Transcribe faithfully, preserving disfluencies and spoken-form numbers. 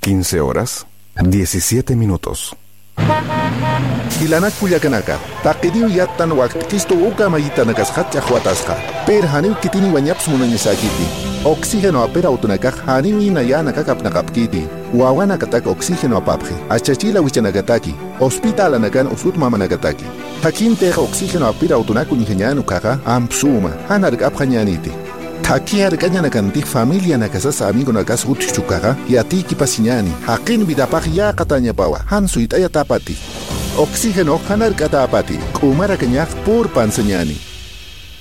quince horas, diecisiete minutos. Ilanak Kuyakanaka, Takidiu Yatan Waktikisto Uka Mayitanakas Hatyahuatasca, Per Haniu Kitini Wanyaps Munanisakiti, Oxígeno apera autonakak Haniu Inayanakapnakapkiti, Wawanakatak Oxígeno apapji, Achachila Wichanakataki, Hospital Anakan Usut Mamanagataki, Takin Teja Oxígeno apira autonaku Nihanyanu Kaka, Ampsuma, Hanark Abhanyaniti. Takiar Kanyanakantik familia nakasas amigo nakas utchukaga, Yatiki Pasiñani, Hakin Vidapag ya Katanya Pawa, Hansuit Ayatapati. Oxígeno Hanar Katapati, Kumara Kanyak Pur Panseñani.